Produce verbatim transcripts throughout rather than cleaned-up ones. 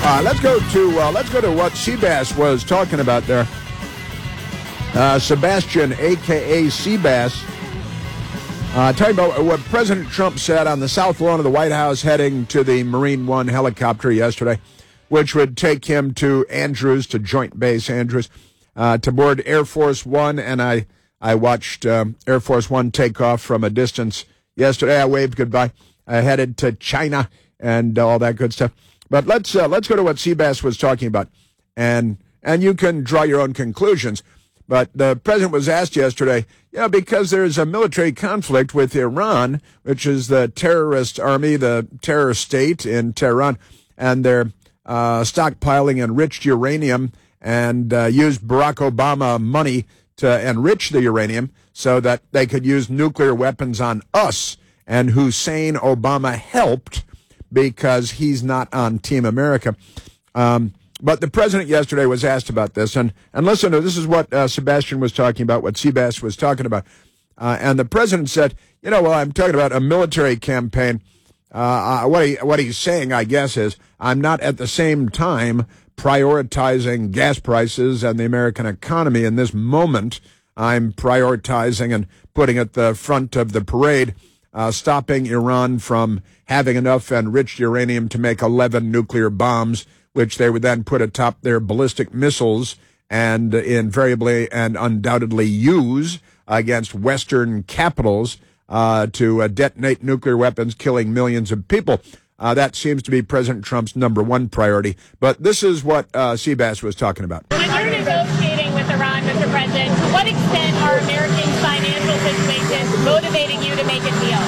Uh, let's go to uh, let's go to what Seabass was talking about there. Uh, Sebastian, a k a. Seabass, uh, talking about what President Trump said on the south lawn of the White House heading to the Marine One helicopter yesterday, which would take him to Andrews, to Joint Base Andrews, uh, to board Air Force One. And I, I watched um, Air Force One take off from a distance yesterday. I waved goodbye. I headed to China and all that good stuff. But let's uh, let's go to what Seabass was talking about, and and you can draw your own conclusions. But the president was asked yesterday, you know, because there's a military conflict with Iran, which is the terrorist army, the terror state in Tehran, and they're uh, stockpiling enriched uranium and uh, used Barack Obama money to enrich the uranium so that they could use nuclear weapons on us. And Hussein Obama helped because he's not on Team America. Um, but the president yesterday was asked about this. And, and listen, this is what uh, Sebastian was talking about, what Seabass was talking about. Uh, and the president said, you know, well, I'm talking about a military campaign. Uh, uh, what, he, what he's saying, I guess, is I'm not at the same time prioritizing gas prices and the American economy in this moment. I'm prioritizing and putting at the front of the parade Uh, stopping Iran from having enough enriched uranium to make eleven nuclear bombs, which they would then put atop their ballistic missiles and invariably and undoubtedly use against Western capitals uh, to uh, detonate nuclear weapons, killing millions of people. Uh, that seems to be President Trump's number one priority. But this is what uh, Seabass was talking about. When you're negotiating with Iran, Mister President, to what extent are Americans' financial situations motivating you to make a deal?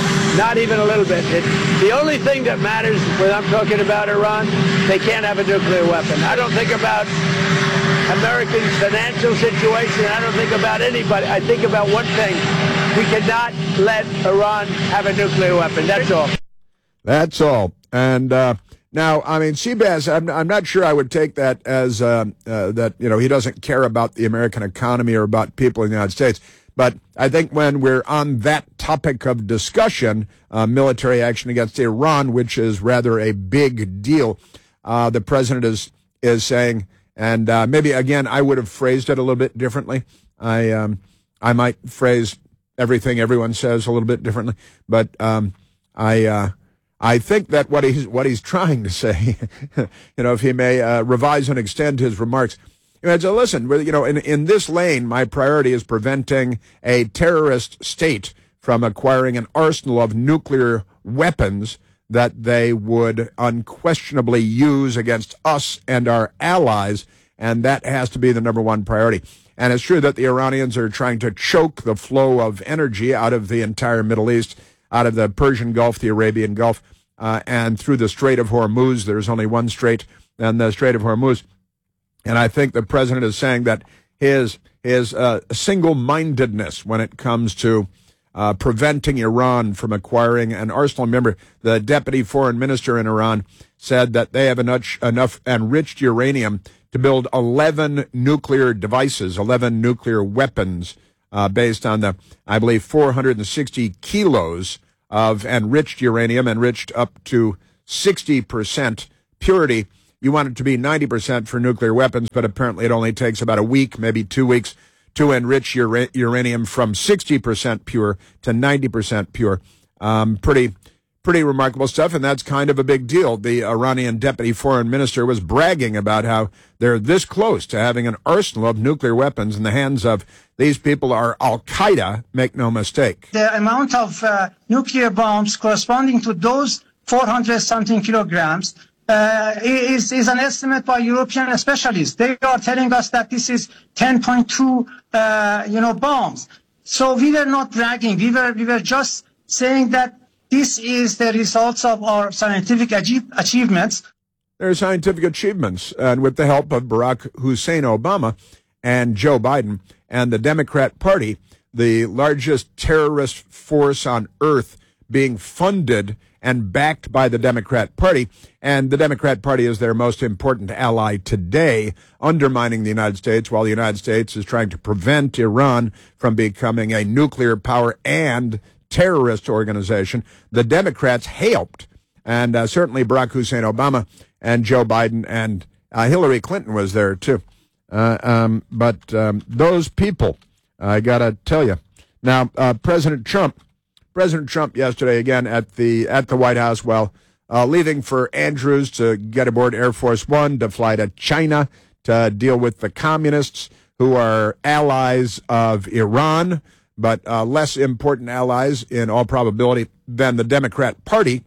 Not even a little bit. It, the only thing that matters when I'm talking about Iran, they can't have a nuclear weapon. I don't think about Americans' financial situation. I don't think about anybody. I think about one thing. We cannot let Iran have a nuclear weapon. That's all. That's all. And uh, now, I mean, Seabass, I'm, I'm not sure I would take that as uh, uh, that, you know, he doesn't care about the American economy or about people in the United States. But I think when we're on that topic of discussion, uh, military action against Iran, which is rather a big deal, uh, the president is is saying, and uh, maybe, again, I would have phrased it a little bit differently. I um, I might phrase everything everyone says a little bit differently. But um, I uh, I think that what he's, what he's trying to say, you know, if he may uh, revise and extend his remarks, you know, so listen, you know, in, in this lane, my priority is preventing a terrorist state from acquiring an arsenal of nuclear weapons that they would unquestionably use against us and our allies, and that has to be the number one priority. And it's true that the Iranians are trying to choke the flow of energy out of the entire Middle East, out of the Persian Gulf, the Arabian Gulf, uh, and through the Strait of Hormuz. There's only one strait, and the Strait of Hormuz. And I think the president is saying that his his uh, single-mindedness when it comes to uh, preventing Iran from acquiring an arsenal. Remember, the deputy foreign minister in Iran said that they have enough, enough enriched uranium to build eleven nuclear devices, eleven nuclear weapons, uh, based on the, I believe, four hundred sixty kilos of enriched uranium, enriched up to sixty percent purity. You want it to be ninety percent for nuclear weapons, but apparently it only takes about a week, maybe two weeks, to enrich ura- uranium from sixty percent pure to ninety percent pure. Um, pretty, pretty remarkable stuff, and that's kind of a big deal. The Iranian deputy foreign minister was bragging about how they're this close to having an arsenal of nuclear weapons in the hands of these people are Al-Qaeda, make no mistake. The amount of uh, nuclear bombs corresponding to those four hundred something kilograms Uh, is, is an estimate by European specialists. They are telling us that this is ten point two, uh, you know, bombs. So we were not bragging. We were, we were just saying that this is the results of our scientific achieve- achievements. They're scientific achievements, and with the help of Barack Hussein Obama and Joe Biden and the Democrat Party, the largest terrorist force on earth being funded and backed by the Democrat Party, and the Democrat Party is their most important ally today, undermining the United States while the United States is trying to prevent Iran from becoming a nuclear power and terrorist organization. The Democrats helped, and uh, certainly Barack Hussein Obama and Joe Biden, and uh, Hillary Clinton was there too. Uh, um, but um, those people, I got to tell you. Now, uh, President Trump, President Trump yesterday again at the at the White House, while uh, leaving for Andrews to get aboard Air Force One to fly to China to deal with the communists who are allies of Iran, but uh, less important allies in all probability than the Democrat Party.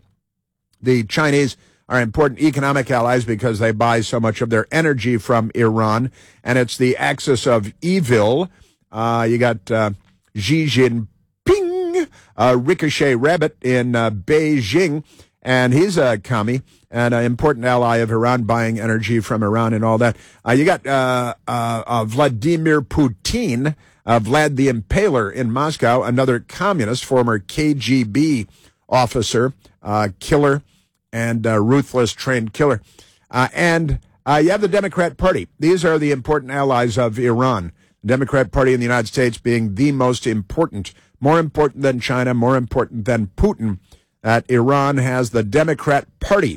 The Chinese are important economic allies because they buy so much of their energy from Iran, and it's the axis of evil. Uh, you got uh, Xi Jinping, a ricochet rabbit in uh, Beijing, and he's a commie and an important ally of Iran, buying energy from Iran and all that. Uh, you got uh, uh, uh, Vladimir Putin, uh, Vlad the Impaler in Moscow, another communist, former K G B officer, uh, killer, and uh, ruthless trained killer. Uh, and uh, you have the Democrat Party. These are the important allies of Iran. The Democrat Party in the United States being the most important, more important than China, more important than Putin, that Iran has the Democrat Party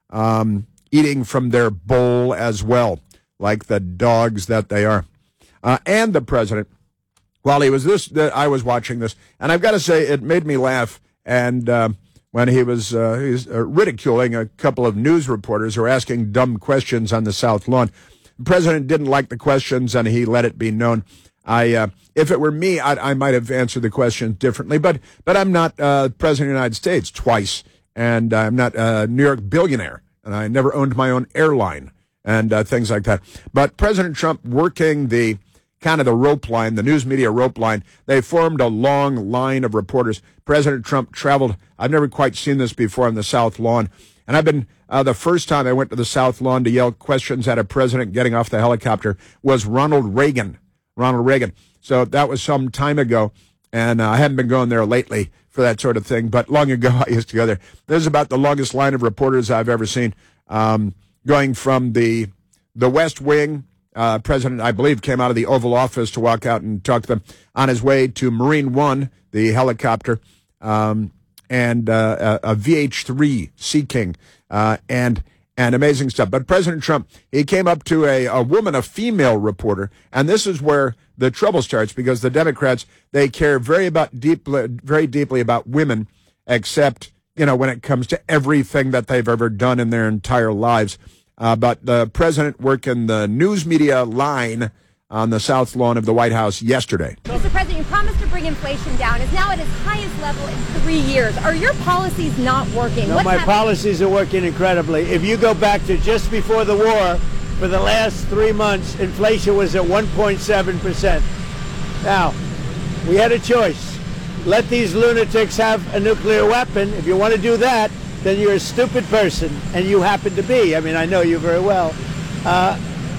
um, eating from their bowl as well, like the dogs that they are. Uh, and the president, while he was this, uh, I was watching this, and I've got to say it made me laugh. And uh, when he was, uh, he was uh, ridiculing a couple of news reporters who were asking dumb questions on the South Lawn. The president didn't like the questions, and he let it be known. I, uh, if it were me, I, I might have answered the questions differently, but but I'm not uh, president of the United States twice, and I'm not a New York billionaire, and I never owned my own airline and uh, things like that. But President Trump working the kind of the rope line, the news media rope line, they formed a long line of reporters. President Trump traveled. I've never quite seen this before on the South Lawn. And I've been, uh, the first time I went to the South Lawn to yell questions at a president getting off the helicopter was Ronald Reagan. Ronald Reagan. So that was some time ago, and uh, I haven't been going there lately for that sort of thing, but long ago I used to go there. This is about the longest line of reporters I've ever seen, um, going from the the West Wing. Uh, President, I believe, came out of the Oval Office to walk out and talk to them on his way to Marine One, the helicopter, um, and uh, a, a V H three Sea King, uh, and and amazing stuff. But President Trump, he came up to a, a woman, a female reporter, and this is where the trouble starts, because the Democrats, they care very about deeply, very deeply about women, except, you know, when it comes to everything that they've ever done in their entire lives. Uh, but the president working the news media line on the South Lawn of the White House yesterday. Mister President, you promised to bring inflation down. It's now at its highest level in three years. Are your policies not working? No, What's my happening? policies are working incredibly. If you go back to just before the war, for the last three months, inflation was at one point seven percent. Now, we had a choice. Let these lunatics have a nuclear weapon. If you want to do that, then you're a stupid person, and you happen to be. I mean, I know you very well. Uh,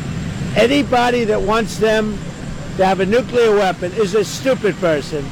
anybody that wants them to have a nuclear weapon is a stupid person.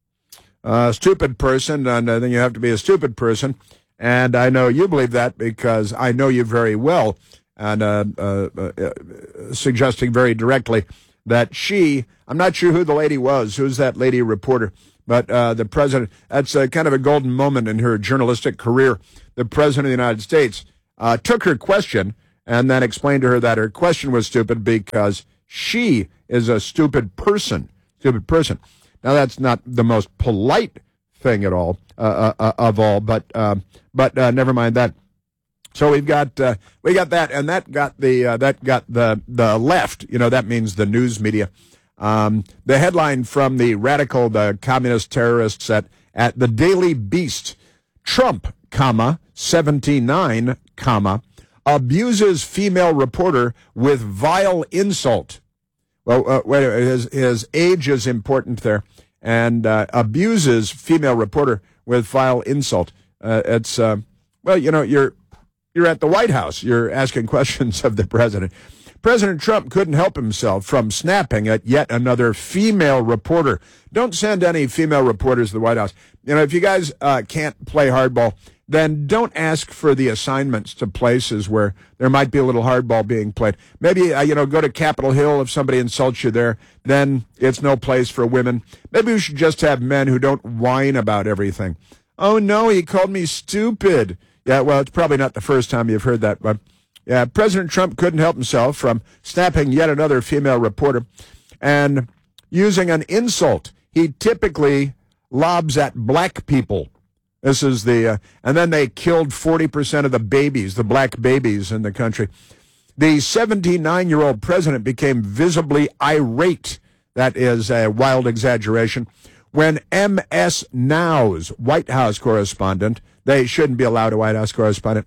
A uh, stupid person, and uh, then you have to be a stupid person. And I know you believe that because I know you very well, and uh, uh, uh, suggesting very directly that she, I'm not sure who the lady was, who's that lady reporter, but uh, the president, that's uh, kind of a golden moment in her journalistic career. The president of the United States uh, took her question and then explained to her that her question was stupid because she is a stupid person, stupid person. Now, that's not the most polite thing at all, uh, uh, of all, but uh, but uh, never mind that. So we've got uh, we got that, and that got the uh, that got the the left. You know, that means the news media. Um, the headline from the radical, the communist terrorists at at the Daily Beast: Trump, comma seventy-nine, comma abuses female reporter with vile insult. Well, uh, wait, his his age is important there, and uh, abuses female reporter with vile insult. Uh, it's uh, well, you know, you're you're at the White House. You're asking questions of the president. President Trump couldn't help himself from snapping at yet another female reporter. Don't send any female reporters to the White House. You know, if you guys uh, can't play hardball, then don't ask for the assignments to places where there might be a little hardball being played. Maybe, uh, you know, go to Capitol Hill if somebody insults you there. Then it's no place for women. Maybe we should just have men who don't whine about everything. Oh, no, he called me stupid. Yeah, well, it's probably not the first time you've heard that, but yeah, President Trump couldn't help himself from snapping yet another female reporter and using an insult he typically lobs at black people. This is the, uh, and then they killed forty percent of the babies, the black babies in the country. The seventy-nine-year-old president became visibly irate, that is a wild exaggeration, when M S Now's White House correspondent, they shouldn't be allowed a White House correspondent,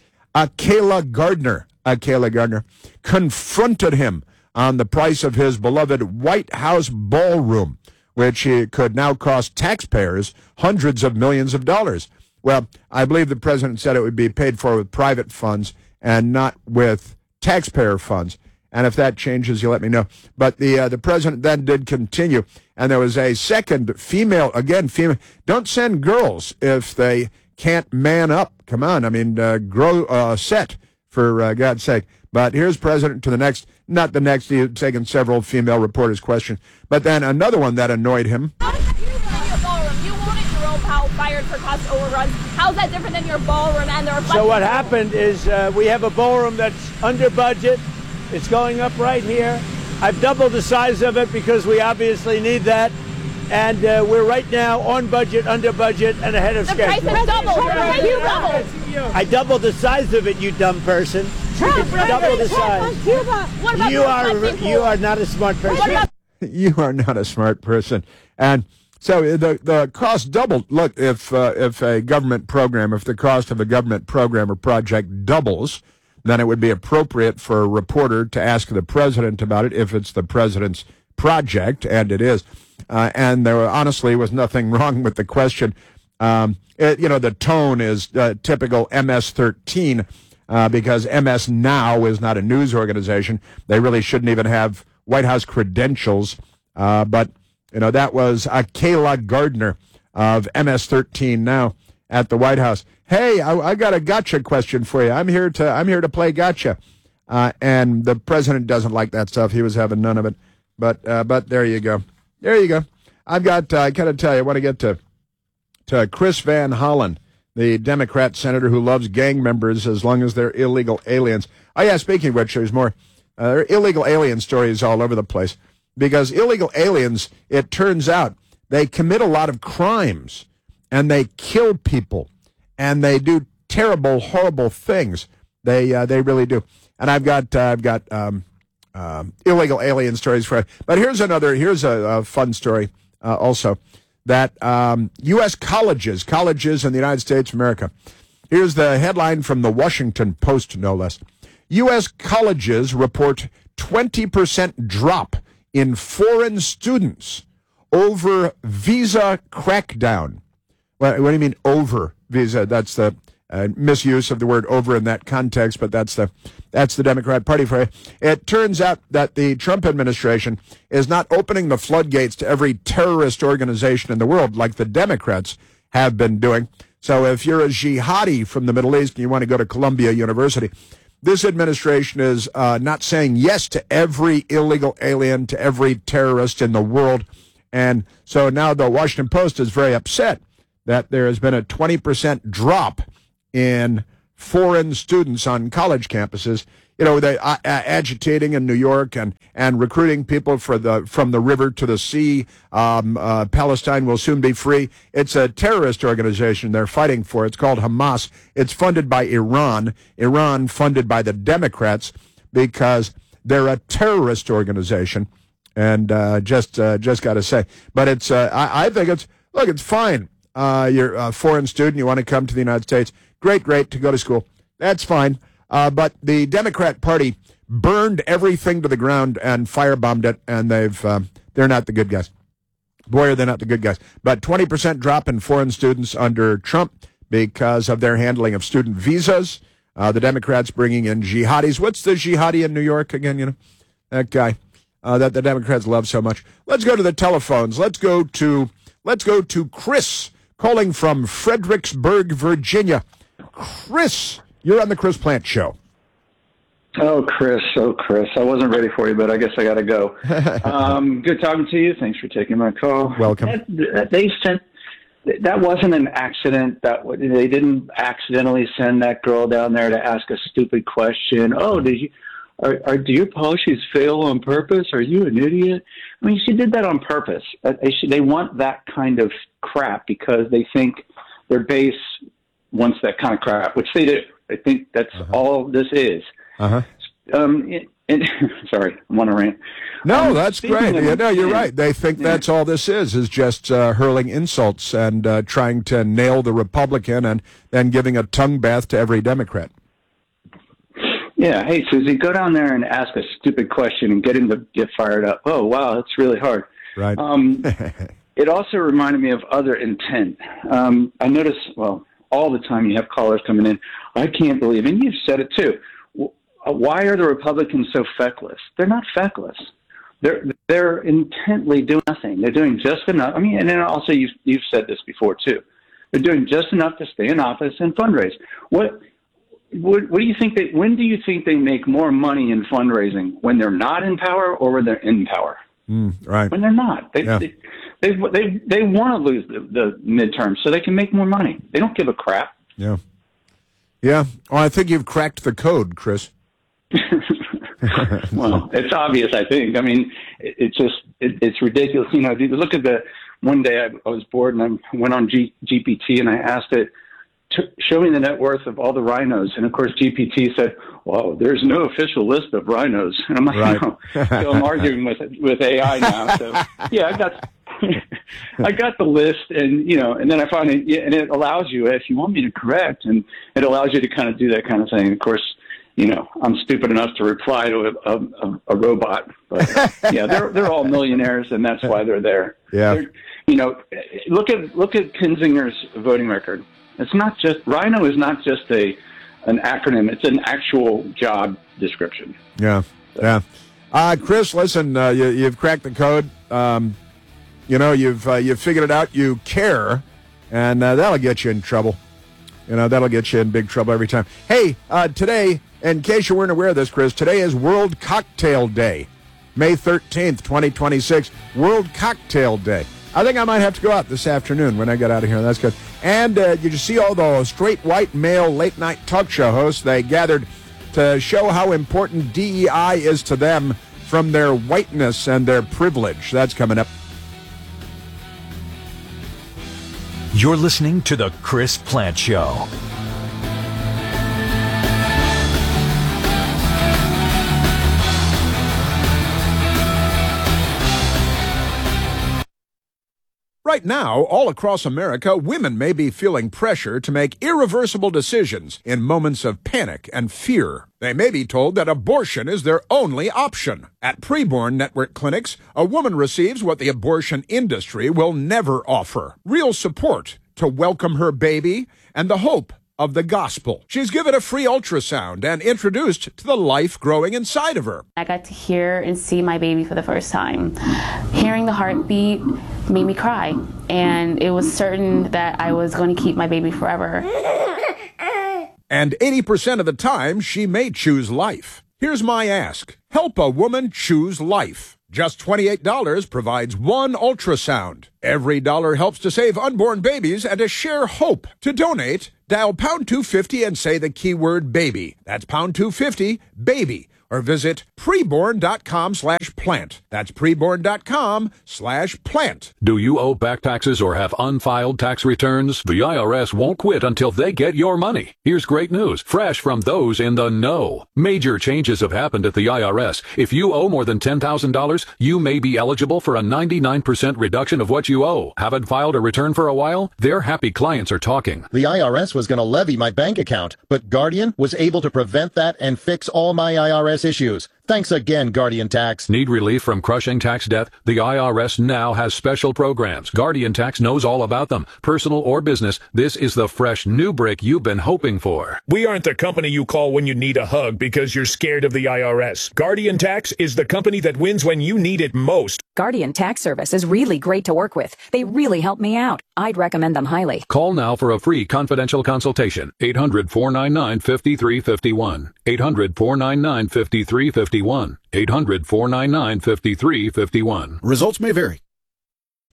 Akayla Gardner, Akayla Gardner, confronted him on the price of his beloved White House ballroom, which could now cost taxpayers hundreds of millions of dollars. Well, I believe the president said it would be paid for with private funds and not with taxpayer funds. And if that changes, you let me know. But the uh, the president then did continue, and there was a second female, again, female. Don't send girls if they can't man up. Come on, I mean, uh, grow uh, set, for uh, God's sake. But here's president to the next, not the next, he's taken several female reporters' questions. But then another one that annoyed him. How is that different than your ballroom? You wanted Jerome Powell fired for cost overruns. How's that different than your ballroom and the reflection? So what happened is uh, we have a ballroom that's under budget. It's going up right here. I've doubled the size of it because we obviously need that. And uh, we're right now on budget, under budget, and ahead of the schedule. price has doubled. The price has doubled. I doubled the size of it, you dumb person. Trump, double the size. What about You are you are not a smart person. You are not a smart person. And so the the cost doubled. Look, if uh, if a government program, if the cost of a government program or project doubles, then it would be appropriate for a reporter to ask the president about it if it's the president's project, and it is. Uh, and there honestly was nothing wrong with the question. Um, it, you know, the tone is uh, typical M S thirteen uh, because M S Now is not a news organization. They really shouldn't even have White House credentials. Uh, but, you know, that was Akayla Gardner of M S thirteen Now at the White House. Hey, I, I got a gotcha question for you. I'm here to I'm here to play gotcha. Uh, and the president doesn't like that stuff. He was having none of it. But uh, but there you go. There you go. I've got, uh, I got to tell you, I want to get to, to Chris Van Hollen, the Democrat senator who loves gang members as long as they're illegal aliens. Oh, yeah, speaking of which, there's more. Uh, there are illegal alien stories all over the place. Because illegal aliens, it turns out, they commit a lot of crimes, and they kill people, and they do terrible, horrible things. They uh, they really do. And I've got, uh, I've got, um, Um, illegal alien stories for it. But here's another, here's a, a fun story uh, also, that um, U S colleges, colleges in the United States of America. Here's the headline from the Washington Post, no less. U S colleges report twenty percent drop in foreign students over visa crackdown. What, what do you mean over visa? That's the uh, misuse of the word over in that context, but that's the That's the Democrat Party for you. It turns out that the Trump administration is not opening the floodgates to every terrorist organization in the world like the Democrats have been doing. So if you're a jihadi from the Middle East and you want to go to Columbia University, this administration is uh, not saying yes to every illegal alien, to every terrorist in the world. And so now the Washington Post is very upset that there has been a twenty percent drop in foreign students on college campuses. You know, they uh, agitating in New York and, and recruiting people for the from the river to the sea. Um, uh, Palestine will soon be free. It's a terrorist organization they're fighting for. It's called Hamas. It's funded by Iran. Iran funded by the Democrats because they're a terrorist organization. And uh, just uh, just got to say, but it's uh, I, I think it's look, it's fine. Uh, you're a foreign student. You want to come to the United States. Great, great to go to school. That's fine. Uh, but the Democrat Party burned everything to the ground and firebombed it, and they've uh, they're not the good guys. Boy, are they not the good guys. But twenty percent drop in foreign students under Trump because of their handling of student visas. Uh, the Democrats bringing in jihadis. What's the jihadi in New York again? You know, that guy uh, that the Democrats love so much. Let's go to the telephones. Let's go to let's go to Chris calling from Fredericksburg, Virginia. Chris, you're on the Chris Plante Show. Oh, Chris, oh, Chris. I wasn't ready for you, but I guess I got to go. um, good talking to you. Thanks for taking my call. Welcome. They sent that wasn't an accident. That they didn't accidentally send that girl down there to ask a stupid question. Oh, did you? Are, are do your policies fail on purpose? Are you an idiot? I mean, she did that on purpose. They should, they want that kind of crap because they think their base wants that kind of crap, which they do. I think that's uh-huh. all this is. Uh-huh. Um, it, it, sorry, I want to rant. No, um, that's great. Of, yeah, no, you're right. They think yeah. that's all this is, is just uh, hurling insults and uh, trying to nail the Republican and then giving a tongue bath to every Democrat. Yeah. Hey, Susie, go down there and ask a stupid question and get him to get fired up. Oh, wow, that's really hard. Right. Um, it also reminded me of other intent. Um, I notice, well, all the time you have callers coming in. I can't believe, and you've said it too. Why are the Republicans so feckless? They're not feckless. They're they're intently doing nothing. They're doing just enough. I mean, and then also you've you've said this before too. They're doing just enough to stay in office and fundraise. What what, what do you think they? When do you think they make more money in fundraising? When they're not in power or when they're in power? Mm, right. When they're not, they yeah. they they they, they want to lose the, the midterms so they can make more money. They don't give a crap. Yeah. Yeah. Well, I think you've cracked the code, Chris. Well, it's obvious, I think. I mean, it, it's just, it, it's ridiculous. You know, look at the, one day I, I was bored and I went on G, G P T and I asked it, to show me the net worth of all the rhinos. And of course, G P T said, well, there's no official list of rhinos. And I'm like, right. no. So I'm arguing with, with A I now. So yeah, I got, I got the list and, you know, and then I found it, and it allows you, if you want me to correct, and it allows you to kind of do that kind of thing. Of course, you know, I'm stupid enough to reply to a, a, a robot, but yeah, they're they're all millionaires, and that's why they're there. Yeah, they're, you know, look at look at Kinzinger's voting record. It's not just Rhino is not just a an acronym; it's an actual job description. Yeah, so. yeah. Uh, Chris, listen, uh, you, you've cracked the code. Um, you know, you've uh, you've figured it out. You care, and uh, that'll get you in trouble. You know, that'll get you in big trouble every time. Hey, uh, today. In case you weren't aware of this, Chris, today is World Cocktail Day, May thirteenth, twenty twenty-six, World Cocktail Day. I think I might have to go out this afternoon when I get out of here. That's good. And uh, did you see all those straight white male late-night talk show hosts? They gathered to show how important D E I is to them from their whiteness and their privilege. That's coming up. You're listening to The Chris Plante Show. Right now, all across America, women may be feeling pressure to make irreversible decisions in moments of panic and fear. They may be told that abortion is their only option. At Preborn Network Clinics, a woman receives what the abortion industry will never offer: real support to welcome her baby and the hope of the gospel. She's given a free ultrasound and introduced to the life growing inside of her. I got to hear and see my baby for the first time. Hearing the heartbeat made me cry, and it was certain that I was going to keep my baby forever. And eighty percent of the time, she may choose life. Here's my ask. Help a woman choose life. Just twenty-eight dollars provides one ultrasound. Every dollar helps to save unborn babies and to share hope. To donate, dial pound two fifty and say the keyword baby. That's pound two fifty, baby. Or visit preborn.com slash plant. That's preborn.com slash plant. Do you owe back taxes or have unfiled tax returns? The I R S won't quit until they get your money. Here's great news, fresh from those in the know. Major changes have happened at the I R S. If you owe more than ten thousand dollars, you may be eligible for a ninety-nine percent reduction of what you owe. Haven't filed a return for a while? Their happy clients are talking. The I R S was going to levy my bank account, but Guardian was able to prevent that and fix all my I R S issues. Thanks again, Guardian Tax. Need relief from crushing tax debt? The I R S now has special programs. Guardian Tax knows all about them. Personal or business, this is the fresh new break you've been hoping for. We aren't the company you call when you need a hug because you're scared of the I R S. Guardian Tax is the company that wins when you need it most. Guardian Tax Service is really great to work with. They really help me out. I'd recommend them highly. Call now for a free confidential consultation. eight hundred, four nine nine, five three five one. eight hundred, four nine nine, five three five one. eight hundred, four nine nine, five three five one. Results may vary.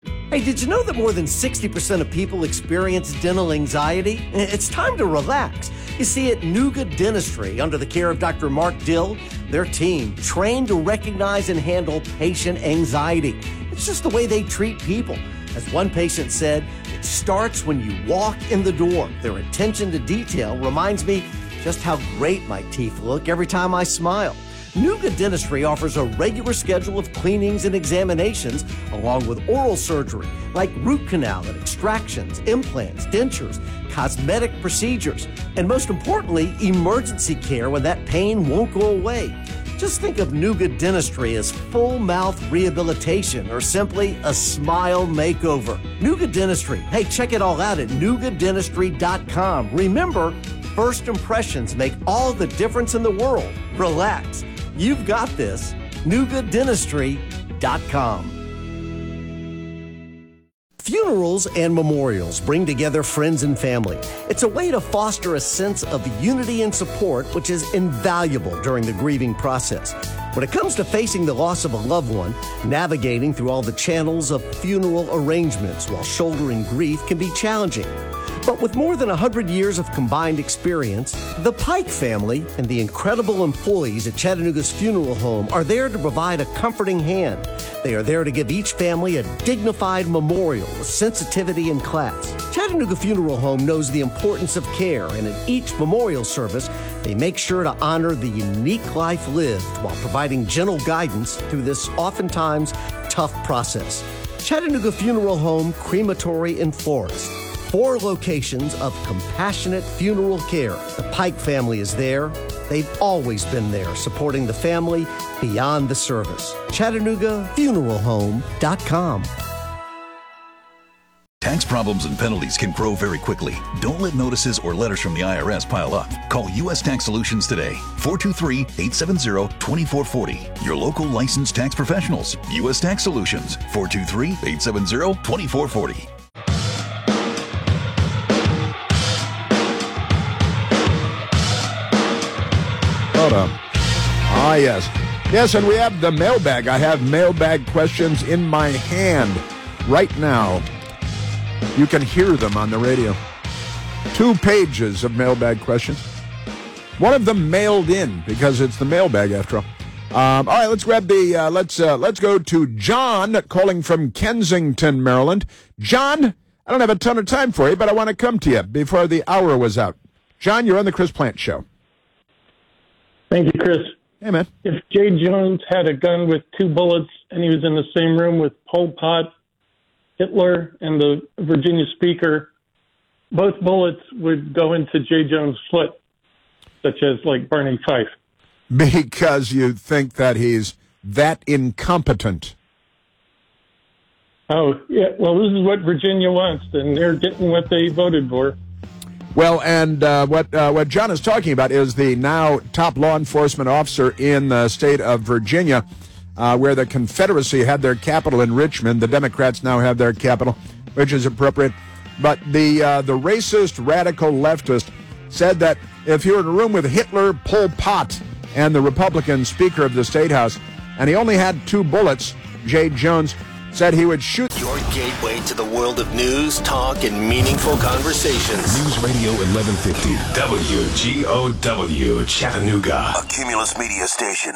Hey, did you know that more than sixty percent of people experience dental anxiety? It's time to relax. You see, at Nuga Dentistry, under the care of Doctor Mark Dill, their team trained to recognize and handle patient anxiety. It's just the way they treat people. As one patient said, it starts when you walk in the door. Their attention to detail reminds me just how great my teeth look every time I smile. Nuga Dentistry offers a regular schedule of cleanings and examinations, along with oral surgery, like root canal and extractions, implants, dentures, cosmetic procedures, and most importantly, emergency care when that pain won't go away. Just think of Nuga Dentistry as full mouth rehabilitation or simply a smile makeover. Nuga Dentistry. Hey, check it all out at nuga dentistry dot com. Remember, first impressions make all the difference in the world. Relax. You've got this. nuga dentistry dot com. Funerals and memorials bring together friends and family. It's a way to foster a sense of unity and support, which is invaluable during the grieving process. When it comes to facing the loss of a loved one, navigating through all the channels of funeral arrangements while shouldering grief can be challenging. But with more than one hundred years of combined experience, the Pike family and the incredible employees at Chattanooga's funeral home are there to provide a comforting hand. They are there to give each family a dignified memorial with sensitivity and class. Chattanooga Funeral Home knows the importance of care, and in each memorial service, they make sure to honor the unique life lived while providing gentle guidance through this oftentimes tough process. Chattanooga Funeral Home, Crematory and Florist. Four locations of compassionate funeral care. The Pike family is there. They've always been there, supporting the family beyond the service. Chattanooga Funeral Home dot com. Tax problems and penalties can grow very quickly. Don't let notices or letters from the I R S pile up. Call U S Tax Solutions today. four two three, eight seven zero, two four four zero. Your local licensed tax professionals. U S Tax Solutions. four two three, eight seven zero, two four four zero. Hold on. Ah, yes. Yes, and we have the mailbag. I have mailbag questions in my hand right now. You can hear them on the radio. Two pages of mailbag questions. One of them mailed in because it's the mailbag after all. Um, all right, let's grab the. Uh, let's uh, let's go to John calling from Kensington, Maryland. John, I don't have a ton of time for you, but I want to come to you before the hour was out. John, you're on the Chris Plant Show. Thank you, Chris. Hey, man. If Jay Jones had a gun with two bullets and he was in the same room with Pol Pot, Hitler, and the Virginia Speaker, both bullets would go into Jay Jones' foot, such as like Barney Fife. Because you think that he's that incompetent. Oh, yeah. Well, this is what Virginia wants, and they're getting what they voted for. Well, and uh, what uh, what John is talking about is the now top law enforcement officer in the state of Virginia, uh, where the Confederacy had their capital in Richmond. The Democrats now have their capital, which is appropriate. But the uh, the racist, radical leftist said that if you were in a room with Hitler, Pol Pot, and the Republican Speaker of the State House, and he only had two bullets, Jay Jones said he would shoot. Your gateway to the world of news, talk, and meaningful conversations. News Radio eleven fifty, W G O W, Chattanooga. A Cumulus Media station.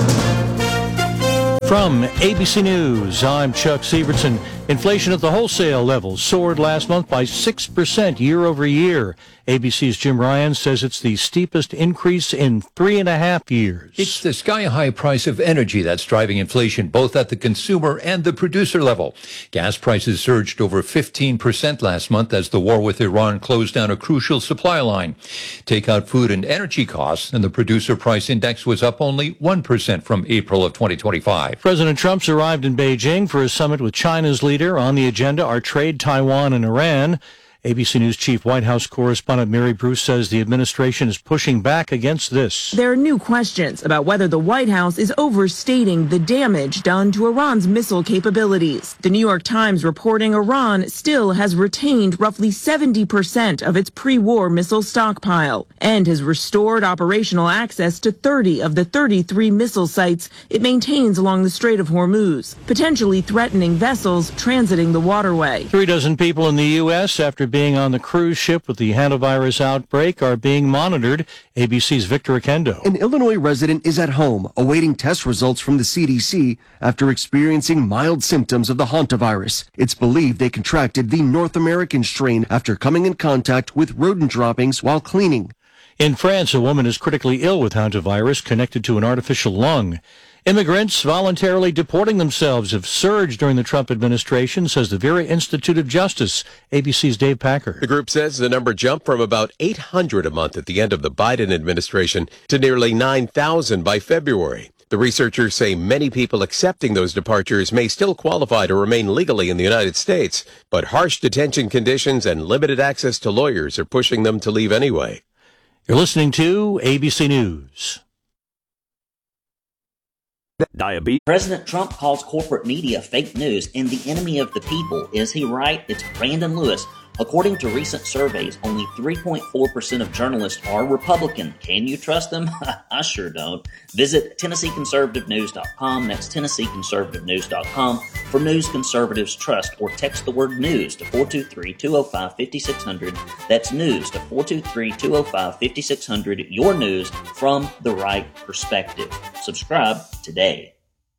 From A B C News, I'm Chuck Sievertson. Inflation at the wholesale level soared last month by six percent year over year. A B C's Jim Ryan says it's the steepest increase in three and a half years. It's the sky-high price of energy that's driving inflation, both at the consumer and the producer level. Gas prices surged over fifteen percent last month as the war with Iran closed down a crucial supply line. Take out food and energy costs, and the producer price index was up only one percent from April of twenty twenty-five. President Trump's arrived in Beijing for a summit with China's leader. On the agenda are trade, Taiwan, and Iran. A B C News Chief White House correspondent Mary Bruce says the administration is pushing back against this. There are new questions about whether the White House is overstating the damage done to Iran's missile capabilities. The New York Times reporting Iran still has retained roughly seventy percent of its pre-war missile stockpile and has restored operational access to thirty of the thirty-three missile sites it maintains along the Strait of Hormuz, potentially threatening vessels transiting the waterway. Three dozen people in the U S after being on the cruise ship with the hantavirus outbreak are being monitored. A B C's Victor Akendo. An Illinois resident is at home awaiting test results from the C D C after experiencing mild symptoms of the hantavirus. It's believed they contracted the North American strain after coming in contact with rodent droppings while cleaning. In France, a woman is critically ill with hantavirus connected to an artificial lung. Immigrants voluntarily deporting themselves have surged during the Trump administration, says the Vera Institute of Justice. A B C's Dave Packer. The group says the number jumped from about eight hundred a month at the end of the Biden administration to nearly nine thousand by February. The researchers say many people accepting those departures may still qualify to remain legally in the United States, but harsh detention conditions and limited access to lawyers are pushing them to leave anyway. You're listening to A B C News. Diabetes. President Trump calls corporate media fake news and the enemy of the people. Is he right? It's Brandon Lewis. According to recent surveys, only three point four percent of journalists are Republican. Can you trust them? I sure don't. Visit Tennessee Conservative News dot com. That's Tennessee Conservative News dot com for news conservatives trust, or text the word news to four two three, two oh five, five six zero zero. That's news to four two three, two oh five, five six zero zero. Your news from the right perspective. Subscribe today.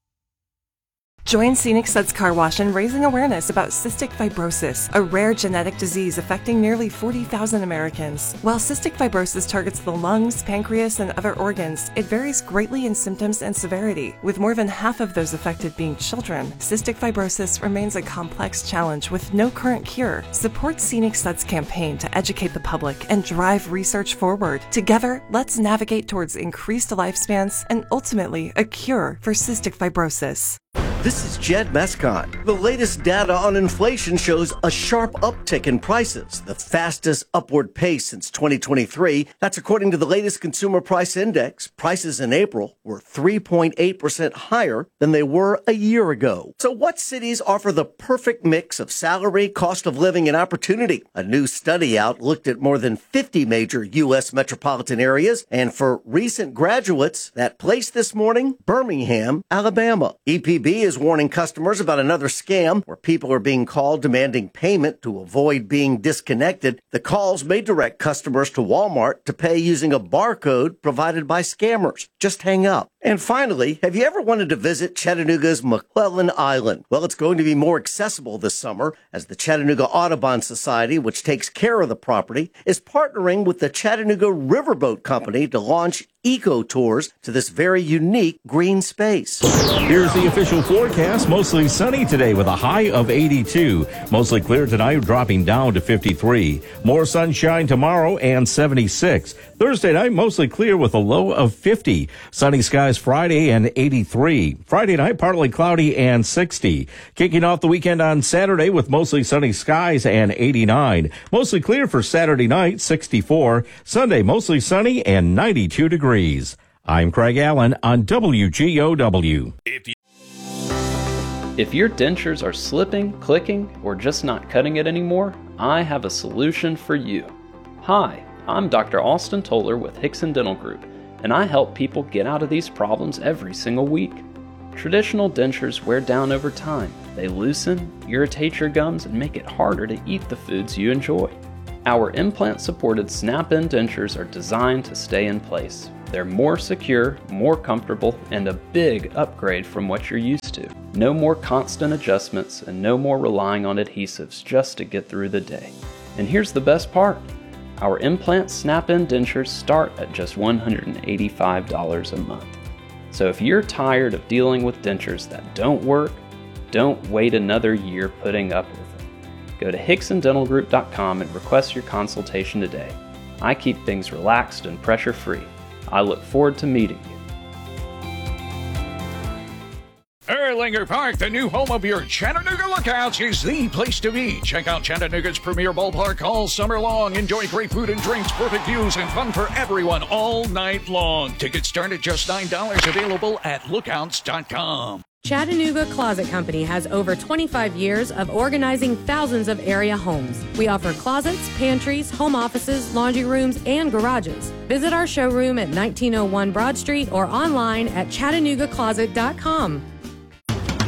Join Scenic Suds Car Wash in raising awareness about cystic fibrosis, a rare genetic disease affecting nearly forty thousand Americans. While cystic fibrosis targets the lungs, pancreas, and other organs, it varies greatly in symptoms and severity, with more than half of those affected being children. Cystic fibrosis remains a complex challenge with no current cure. Support Scenic Suds campaign to educate the public and drive research forward. Together, let's navigate towards increased lifespans and ultimately a cure for cystic fibrosis. This is Jed Mescon. The latest data on inflation shows a sharp uptick in prices, the fastest upward pace since twenty twenty-three. That's according to the latest Consumer Price Index. Prices in April were three point eight percent higher than they were a year ago. So what cities offer the perfect mix of salary, cost of living, and opportunity? A new study out looked at more than fifty major U S metropolitan areas, and for recent graduates, that place this morning, Birmingham, Alabama. E P B is warning customers about another scam where people are being called demanding payment to avoid being disconnected. The calls may direct customers to Walmart to pay using a barcode provided by scammers. Just hang up. And finally, have you ever wanted to visit Chattanooga's McClellan Island? Well, it's going to be more accessible this summer as the Chattanooga Audubon Society, which takes care of the property, is partnering with the Chattanooga Riverboat Company to launch eco tours to this very unique green space. Here's the official forecast. Mostly sunny today with a high of eighty-two. Mostly clear tonight, dropping down to fifty-three. More sunshine tomorrow and seventy-six. Thursday night, mostly clear with a low of fifty. Sunny skies Friday and eighty-three. Friday night, partly cloudy and sixty. Kicking off the weekend on Saturday with mostly sunny skies and eighty-nine. Mostly clear for Saturday night, sixty-four. Sunday, mostly sunny and ninety-two degrees. I'm Craig Allen on W G O W. If, you- if your dentures are slipping, clicking, or just not cutting it anymore, I have a solution for you. Hi, I'm Doctor Austin Toller with Hickson Dental Group, and I help people get out of these problems every single week. Traditional dentures wear down over time. They loosen, irritate your gums, and make it harder to eat the foods you enjoy. Our implant-supported snap-in dentures are designed to stay in place. They're more secure, more comfortable, and a big upgrade from what you're used to. No more constant adjustments and no more relying on adhesives just to get through the day. And here's the best part. Our implant snap-in dentures start at just one hundred eighty-five dollars a month. So if you're tired of dealing with dentures that don't work, don't wait another year putting up with it. Go to Hickson Dental Group dot com and request your consultation today. I keep things relaxed and pressure-free. I look forward to meeting you. Early Terlinger Park, the new home of your Chattanooga Lookouts, is the place to be. Check out Chattanooga's premier ballpark all summer long. Enjoy great food and drinks, perfect views, and fun for everyone all night long. Tickets start at just nine dollars, available at lookouts dot com. Chattanooga Closet Company has over twenty-five years of organizing thousands of area homes. We offer closets, pantries, home offices, laundry rooms, and garages. Visit our showroom at nineteen oh one Broad Street or online at chattanooga closet dot com.